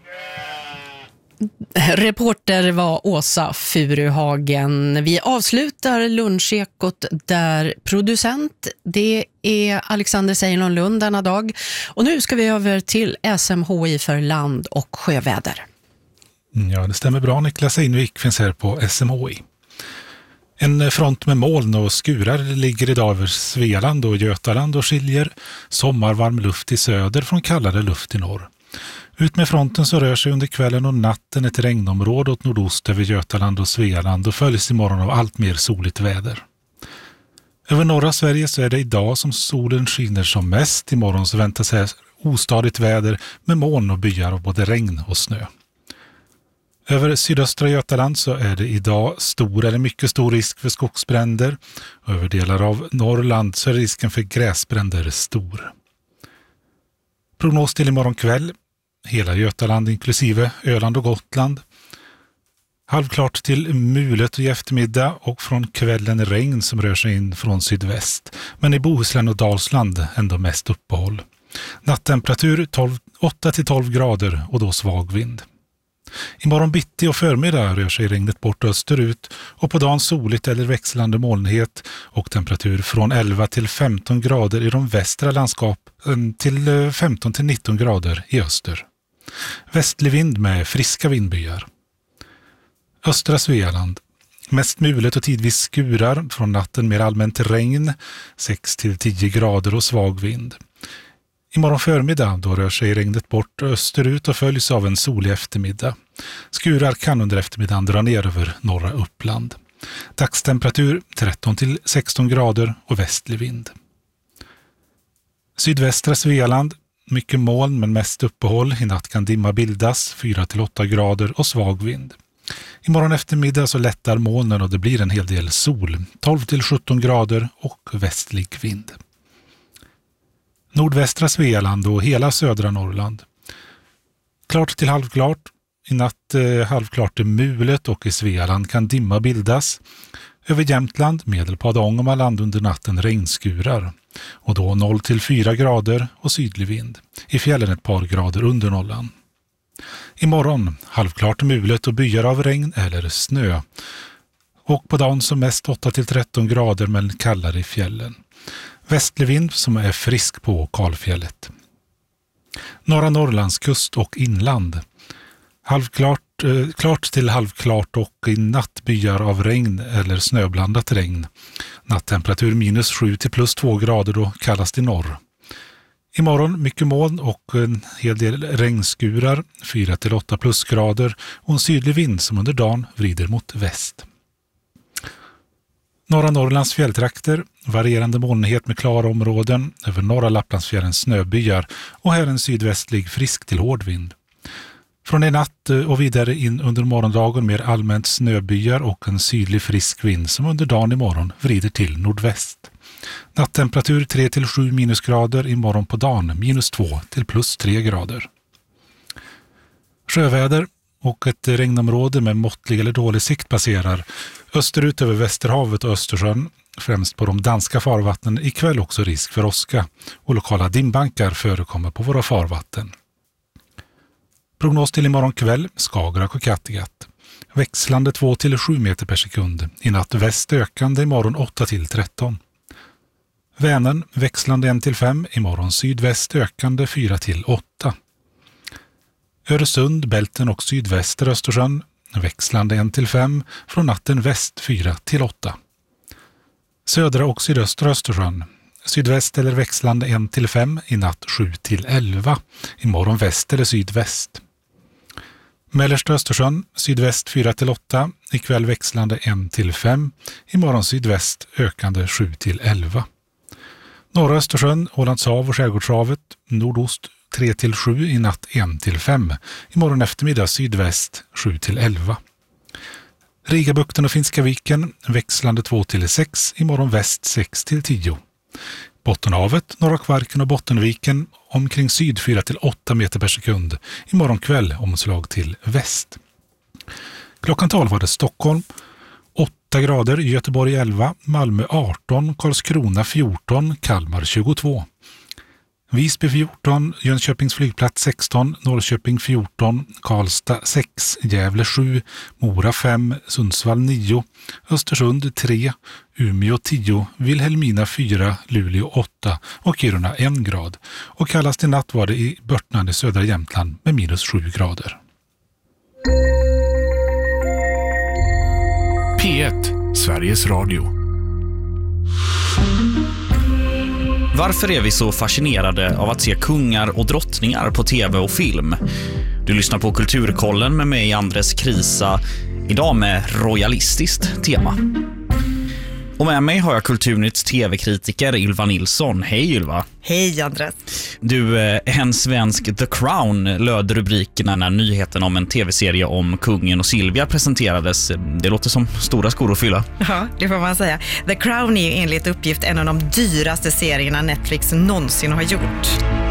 Speaker 5: Reporter var Åsa Furuhagen. Vi avslutar lunchekot där producent det är Alexander Sejlon Lund denna dag. Och nu ska vi över till S M H I för land- och sjöväder.
Speaker 2: Ja, det stämmer bra. Niklas Einvik finns här på S M H I. En front med moln och skurar ligger idag över Svealand och Götaland och skiljer sommarvarm luft i söder från kallare luft i norr. Ut med fronten så rör sig under kvällen och natten ett regnområde åt nordost över Götaland och Svealand och följs imorgon av allt mer soligt väder. Över norra Sverige så är det idag som solen skiner som mest. Imorgon så väntas här ostadigt väder med moln och byar av både regn och snö. Över sydöstra Götaland så är det idag stor eller mycket stor risk för skogsbränder. Och över delar av Norrland så är risken för gräsbränder stor. Prognos till imorgon kväll. Hela Götaland inklusive Öland och Gotland. Halvklart till mulet och i eftermiddag och från kvällen regn som rör sig in från sydväst. Men i Bohuslän och Dalsland ändå mest uppehåll. Nattemperatur åtta till tolv grader och då svag vind. Imorgon bitti och förmiddag rör sig regnet bort österut och på dagen soligt eller växlande molnighet och temperatur från elva till femton grader i de västra landskapen till femton till nitton grader i öster. Västlig vind med friska vindbyar. Östra Svealand. Mest mulet och tidvis skurar, från natten mer allmänt regn, sex till tio grader och svag vind. Imorgon förmiddag då rör sig regnet bort österut och följs av en solig eftermiddag. Skurar kan under eftermiddagen dra ner över norra Uppland. Dagstemperatur tretton till sexton grader och västlig vind. Sydvästra Svealand. Mycket moln men mest uppehåll. I natt kan dimma bildas, fyra till åtta grader och svag vind. Imorgon eftermiddag så lättar molnen och det blir en hel del sol, tolv till sjutton grader och västlig vind. Nordvästra Svealand och hela södra Norrland. Klart till halvklart. I natt eh, halvklart i mulet och i Svealand kan dimma bildas. Över Jämtland, Medelpad och Ångermanland under natten regnskurar. Och då noll till fyra grader och sydlig vind. I fjällen ett par grader under nollan. Imorgon halvklart mulet och byar av regn eller snö.
Speaker 1: Och på dagen som mest åtta till tretton grader men kallare i fjällen. Västlig vind som är frisk på Kalfjället. Norra Norrlands kust och inland. Halvklart, eh, klart till halvklart och i nattbyar av regn eller snöblandat regn. Nattemperatur minus sju till plus två grader då kallast i norr. Imorgon mycket moln och en hel del regnskurar, fyra till åtta plusgrader och en sydlig vind som under dagen vrider mot väst. Norra Norrlands fjälltrakter, varierande molnighet med klara områden, över norra Lapplandsfjällens snöbyar och här en sydvästlig frisk till hård vind. Från i natt och vidare in under morgondagen mer allmänt snöbyar och en sydlig frisk vind som under dagen imorgon vrider till nordväst. Nattemperatur tre till sju minusgrader, imorgon på dagen minus två till plus tre grader. Sjöväder och ett regnområde med måttlig eller dålig sikt passerar österut över Västerhavet och Östersjön, främst på de danska farvattnen, ikväll också risk för åska och lokala dimbankar förekommer på våra farvatten. Prognos till imorgon kväll, Skagerrak och Kattegatt. Växlande två till sju meter per sekund, i natt väst ökande, imorgon åtta till tretton. Vänern växlande en till fem, imorgon sydväst ökande fyra till åtta. Öresund, Bälten och sydväster Östersjön växlande en till fem, från natten väst fyra till åtta. Södra och sydöstra Östersjön sydväst eller växlande en till fem, i natt sju till elva, imorgon väst eller sydväst. Mellersta Östersjön sydväst fyra till åtta, ikväll växlande en till fem, imorgon sydväst ökande sju till elva. Norra Östersjön, Ålandshav och Skärgårdshavet nordost tre till sju, i natt en till fem, imorgon eftermiddag sydväst sju till elva. Rigabukten och Finska viken växlande två till sex, imorgon väst sex till tio. Bottenhavet, Norra Kvarken och Bottenviken omkring syd fyra till åtta meter per sekund, imorgon kväll omslag till väst. Klockan tolv var det Stockholm åtta grader, Göteborg elva, Malmö arton, Karlskrona fjorton, Kalmar tjugotvå. Visby fjorton, Jönköpings flygplats sexton, Norrköping fjorton, Karlstad sex, Gävle sju, Mora fem, Sundsvall nio, Östersund tre, Umeå tio, Vilhelmina fyra, Luleå åtta och Kiruna en grad. Och kallast i natt var det i Börtnan i södra Jämtland med minus sju grader.
Speaker 3: P ett, Sveriges Radio.
Speaker 4: Varför är vi så fascinerade av att se kungar och drottningar på tv och film? Du lyssnar på Kulturkollen med mig, Andres Krisa, idag med royalistiskt tema. Och med mig har jag Kulturnytts tv-kritiker Ylva Nilsson. Hej Ylva!
Speaker 7: Hej Andres!
Speaker 4: Du, en svensk The Crown löd rubrikerna när nyheten om en tv-serie om kungen och Silvia presenterades. Det låter som stora skor att fylla.
Speaker 7: Ja, det får man säga. The Crown är ju enligt uppgift en av de dyraste serierna Netflix någonsin har gjort.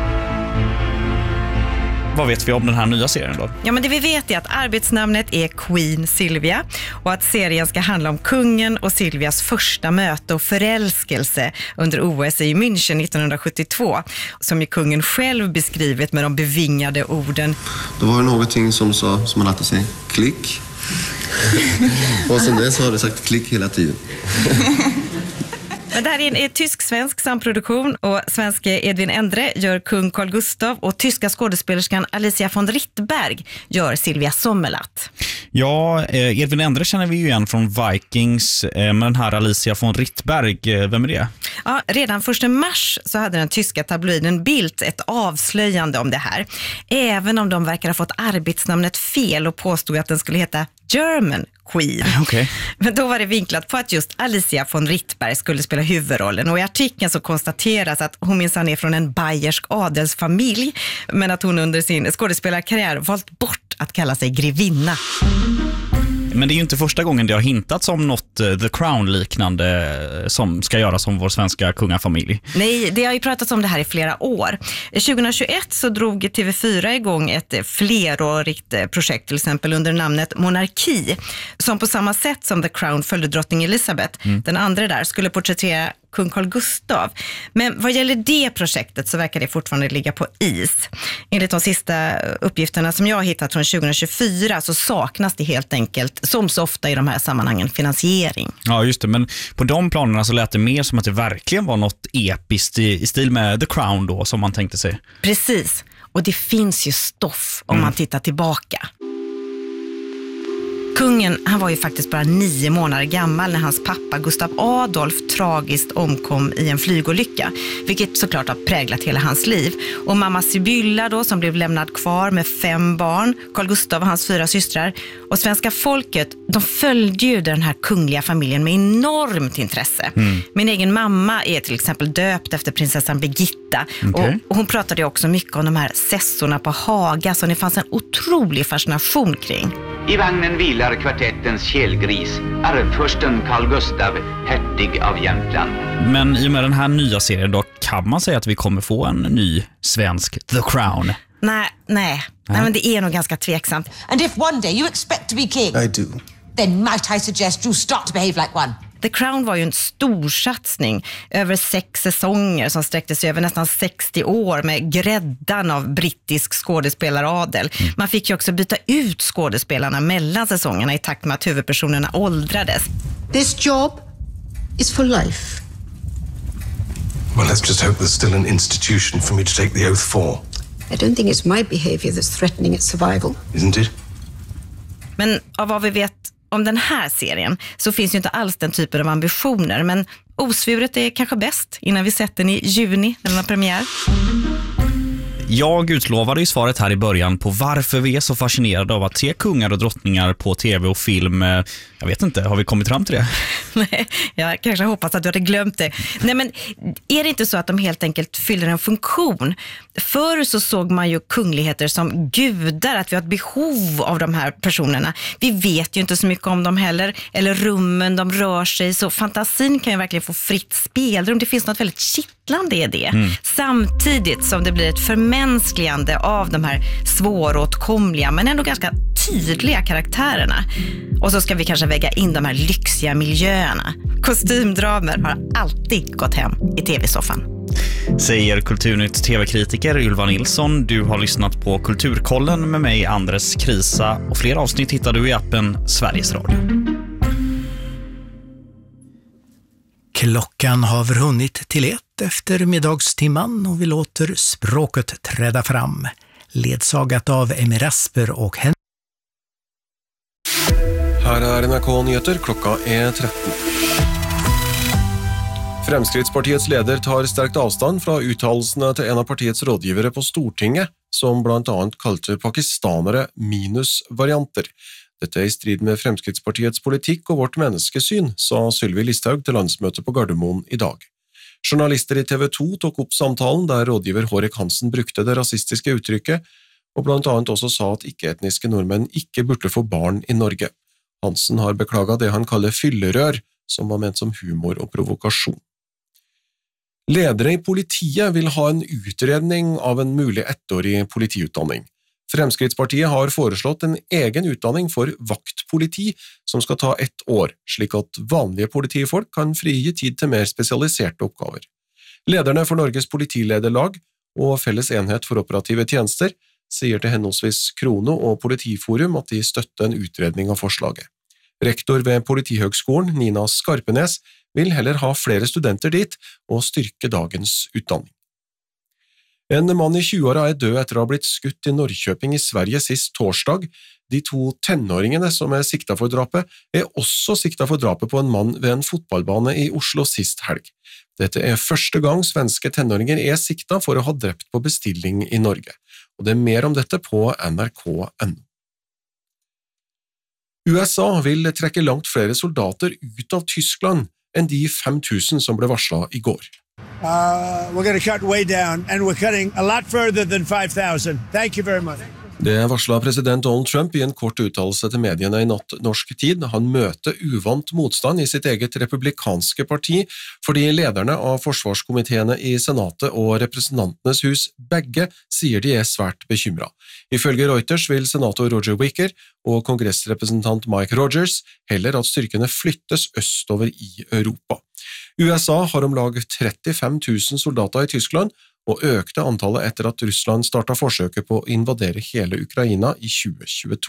Speaker 4: Vad vet vi om den här nya serien då?
Speaker 7: Ja, men det vi vet är att arbetsnamnet är Queen Silvia och att serien ska handla om kungen och Silvias första möte och förälskelse under O S i München nittonhundrasjuttiotvå, som ju kungen själv beskrivit med de bevingade orden.
Speaker 25: Det var ju någonting som sa, som man alltid säger, klick. Och sen dess har det sagt klick hela tiden.
Speaker 7: Men det här är en, en tysk-svensk samproduktion och svenske Edvin Endre gör kung Carl Gustaf och tyska skådespelerskan Alicia von Rittberg gör Silvia Sommerlath.
Speaker 4: Ja, eh, Edvin Endre känner vi ju igen från Vikings, eh, men den här Alicia von Rittberg, eh, vem är det?
Speaker 7: Ja, redan första mars så hade den tyska tabloiden Bild ett avslöjande om det här. Även om de verkar ha fått arbetsnamnet fel och påstod att den skulle heta German Queen.
Speaker 4: Okay.
Speaker 7: Men då var det vinklat på att just Alicia von Rittberg skulle spela huvudrollen, och i artikeln så konstateras att hon minsann är från en bayersk adelsfamilj, men att hon under sin skådespelarkarriär valt bort att kalla sig grevinna.
Speaker 4: Men det är ju inte första gången det har hintats om något The Crown-liknande som ska göras som vår svenska kungafamilj.
Speaker 7: Nej, det har ju pratats om det här i flera år. tjugohundratjugoett så drog T V fyra igång ett flerårigt projekt, till exempel under namnet Monarki, som på samma sätt som The Crown följde drottning Elizabeth, mm. den andra där, skulle porträttera kung Carl Gustaf. Men vad gäller det projektet så verkar det fortfarande ligga på is. Enligt de sista uppgifterna som jag har hittat från tjugo tjugofyra så saknas det helt enkelt, som så ofta i de här sammanhangen, finansiering.
Speaker 4: Ja, just det. Men på de planerna så lät det mer som att det verkligen var något episkt i, i stil med The Crown då, som man tänkte sig.
Speaker 7: Precis. Och det finns ju stoff om mm. man tittar tillbaka. Kungen, han var ju faktiskt bara nio månader gammal när hans pappa Gustav Adolf tragiskt omkom i en flygolycka, vilket såklart har präglat hela hans liv. Och mamma Sibylla då, som blev lämnad kvar med fem barn, Carl Gustaf och hans fyra systrar. Och svenska folket, de följde ju den här kungliga familjen med enormt intresse. Mm. Min egen mamma är till exempel döpt efter prinsessan Birgitta. Okay. Och, och hon pratade också mycket om de här sessorna på Haga, så det fanns en otrolig fascination kring.
Speaker 6: I vagnen vilar kvartettens kelgris, arvfursten Carl Gustaf, hertig av Jämtland.
Speaker 4: Men i och med den här nya serien då kan man säga att vi kommer få en ny svensk The Crown.
Speaker 7: Nej, nej. Nej, men det är nog ganska tveksamt.
Speaker 9: And if one day you expect to be king,
Speaker 25: I do.
Speaker 9: Then might I suggest you start to behave like one.
Speaker 7: The Crown var ju en stor satsning över sex säsonger som sträckte sig över nästan sextio år med gräddan av brittisk skådespelaradel. Mm. Man fick ju också byta ut skådespelarna mellan säsongerna i takt med att huvudpersonerna åldrades.
Speaker 9: This job is for life.
Speaker 25: Well, let's just hope there's still an institution for me to take the oath for.
Speaker 9: I don't think it's my behavior that's threatening its survival.
Speaker 25: Isn't it?
Speaker 7: Men av vad vi vet om den här serien så finns ju inte alls den typen av ambitioner, men osvuret är kanske bäst innan vi sett den i juni när den har premiär.
Speaker 4: Jag utlovade i svaret här i början på varför vi är så fascinerade av att se kungar och drottningar på tv och film. Jag vet inte, har vi kommit fram till det?
Speaker 7: Nej, jag kanske hoppas att du hade glömt det. Nej, men är det inte så att de helt enkelt fyller en funktion? Förr så såg man ju kungligheter som gudar, att vi har ett behov av de här personerna. Vi vet ju inte så mycket om dem heller, eller rummen de rör sig, så fantasin kan ju verkligen få fritt spelrum. Det finns något väldigt kittlande i det. Mm. Samtidigt som det blir ett förmänskligande av de här svåråtkomliga men ändå ganska tydliga karaktärerna. Och så ska vi kanske väga in de här lyxiga miljöerna. Kostymdramer har alltid gått hem i tv-soffan.
Speaker 4: Säger Kulturnytt tv-kritiker Ylva Nilsson. Du har lyssnat på Kulturkollen med mig, Andres Krisa. Och fler avsnitt hittar du i appen Sveriges Radio.
Speaker 10: Klockan har runnit till ett efter middagstimman och vi låter språket träda fram. Ledsagat av Emmy Rasper och Hen.
Speaker 11: Her er N R K-nyheter, klokka er tretten. Fremskrittspartiets leder tar sterkt avstand fra uttalelsene til en av partiets rådgivere på Stortinget, som blant annet kalte pakistanere minusvarianter. Dette er i strid med Fremskrittspartiets politikk og vårt menneskesyn, sa Sylvi Listhaug til landsmøtet på Gardermoen i dag. Journalister i T V to tok opp samtalen der rådgiver Hårek Hansen brukte det rasistiske uttrykket, og blant annet også sa at ikke-etniske nordmenn ikke burde få barn i Norge. Hansen har beklaget det han kaller fyllerør, som var ment som humor og provokasjon. Ledere i politiet vil ha en utredning av en mulig ettårig politiutdanning. Fremskrittspartiet har foreslått en egen utdanning for vaktpoliti som skal ta ett år, slik at vanlige politifolk kan frigi tid til mer spesialiserte oppgaver. Lederne for Norges politilederlag og Felles enhet for operative tjenester sier til henholdsvis Krono og Politiforum at de støtter en utredning av forslaget. Rektor ved Politihøgskolen, Nina Skarpenes, vil heller ha flere studenter dit og styrke dagens utdanning. En mann i tjueåra er død etter å ha blitt skutt i Norrköping i Sverige sist torsdag. De to tenåringene som er sikta for drapet, er også sikta for drapet på en mann ved en fotballbane i Oslo sist helg. Dette er første gang svenske tenåringer er sikta for å ha drept på bestilling i Norge. Og det er mer om dette på N R K punktum N O. U S A vil trekke langt flere soldater ut av Tyskland enn de fem tusen som ble varslet i går.
Speaker 17: Uh, we're going to cut way down, and we're cutting a lot further than five thousand. Thank you very much.
Speaker 11: Det varslet president Donald Trump i en kort uttalelse til mediene i natt norsk tid. Han møter uvant motstand i sitt eget republikanske parti, fordi lederne av forsvarskomiteene i Senatet og Representantenes hus begge sier de er svært bekymret. Ifølge Reuters vil senator Roger Wicker og kongressrepresentant Mike Rogers heller at styrkene flyttes østover i Europa. U S A har om lag trettifem tusen soldater i Tyskland, og økte antallet etter at Russland startet forsøket på å invadere hele Ukraina i tjue tjueto.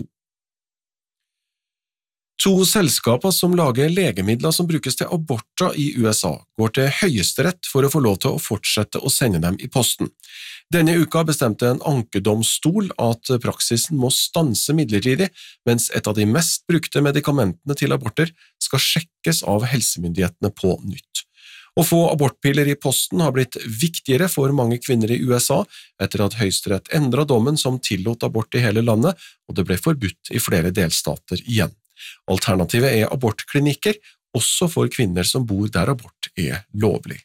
Speaker 11: To selskaper som lager legemidler som brukes til aborter i U S A, går til høyesterett for å få lov til å fortsette å sende dem i posten. Denne uka bestemte en ankedomstol at praksisen må stanse midlertidig, mens et av de mest brukte medikamentene til aborter skal sjekkes av helsemyndighetene på nytt. Å få abortpiller i posten har blitt viktigere for mange kvinner i U S A etter at høyesterett endret dommen som tillot abort i hele landet, og det ble forbudt i flere delstater igjen. Alternativet er abortklinikker, også for kvinner som bor der abort er lovlig.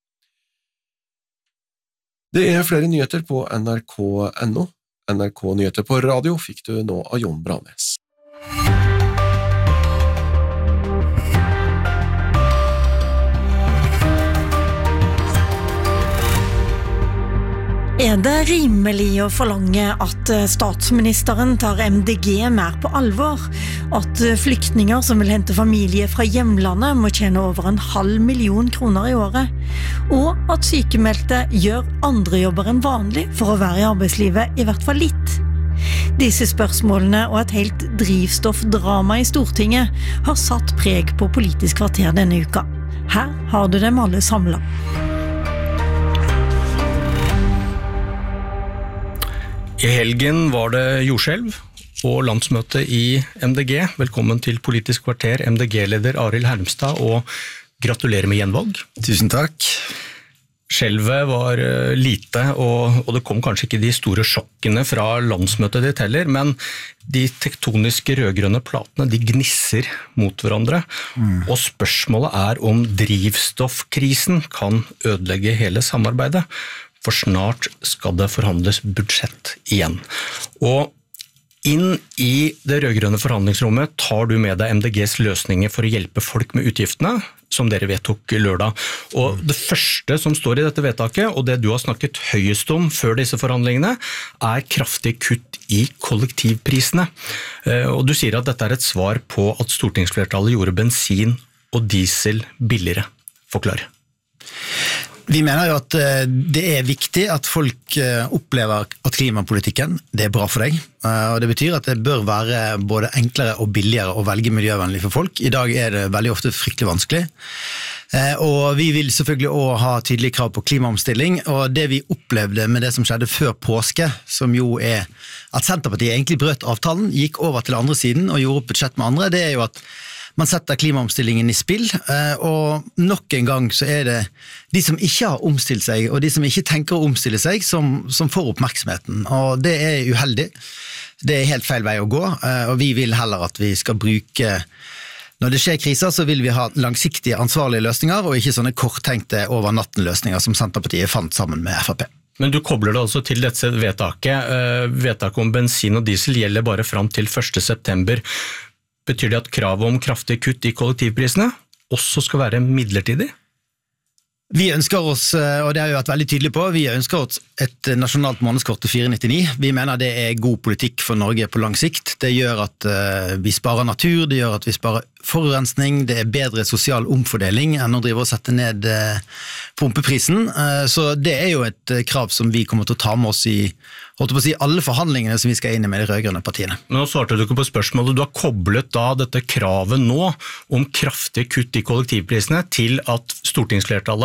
Speaker 11: Det er flere nyheter på N R K punktum N O. N R K Nyheter på radio fikk du nå av Jon Branes.
Speaker 8: Er det rimelig å forlange at statsministeren tar M D G mer på alvor? At flyktninger som vil hente familie fra hjemlandet må tjene over en halv million kroner i året? Og at sykemeldte gjør andre jobber enn vanlig for å være i arbeidslivet, i hvert fall litt? Disse spørsmålene og et helt drivstoffdrama i Stortinget har satt preg på Politisk kvarter denne uka. Her har du dem alle samlet.
Speaker 12: I helgen var det jordskjelv og landsmøte i M D G. Velkommen til Politisk kvarter, M D G-leder Arild Hermstad, og gratulerer med gjenvalg.
Speaker 13: Tusen takk.
Speaker 12: Skjelvet var lite, og, og det kom kanskje ikke de store sjokkene fra landsmøtet ditt heller, men de tektoniske rødgrønne platene, de gnisser mot hverandre, mm. og spørsmålet er om drivstoffkrisen kan ødelegge hele samarbeidet. For snart skal det forhandles budsjett igjen. Og inn i det rødgrønne forhandlingsrommet tar du med deg M D G's løsninger for å hjelpe folk med utgiftene, som dere vedtok lørdag. Og det første som står i dette vedtaket, og det du har snakket høyest om før disse forhandlingene, er kraftig kutt i kollektivprisene. Og du sier at dette er et svar på at stortingsflertallet gjorde bensin og diesel billigere. Forklar.
Speaker 13: Vi mener jo at det er viktig at folk opplever at klimapolitikken det er bra for deg, og det betyr at det bør være både enklere og billigere å velge miljøvennlig for folk. I dag er det veldig ofte fryktelig vanskelig, og vi vil selvfølgelig også ha tydelige krav på klimaomstilling, og det vi opplevde med det som skjedde før påske, som jo er at Senterpartiet egentlig brøt avtalen, gikk over til andre siden og gjorde opp budsjett med andre, det er jo at man setter klimaomstillingen i spill, og nok en gang så er det de som ikke har omstilt seg, og de som ikke tenker å omstille seg, som, som får oppmerksomheten. Og det er uheldig. Det er helt feil vei å gå, og vi vil heller at vi skal bruke... Når det skjer kriser, så vil vi ha langsiktige, ansvarlige løsninger, og ikke sånne korttenkte over natten-løsninger som Senterpartiet fant sammen med F H P.
Speaker 12: Men du kobler det altså til dette vedtaket. Vedtaket om bensin og diesel gjelder bare fram til første september. Betyr det at kravet om kraftig kutt i kollektivprisene også skal være midlertidig?
Speaker 13: Vi ønsker oss, og det har vi vært veldig tydelige på, vi ønsker oss et nasjonalt månedskort til fire nittiini. Vi mener det er god politikk for Norge på lang sikt. Det gjør at vi sparer natur, det gjør at vi sparer forurensning, det er bedre sosial omfordeling enn å drive og sette ned pumpeprisen. Så det er jo et krav som vi kommer til å ta med oss i holdt på å si, alle forhandlingene som vi skal inn i med de rødgrønne partiene.
Speaker 12: Men nå svarte du ikke på spørsmålet. Du har koblet da dette kravet nå om kraftig kutt i kollektivprisene til at stortingsflertallet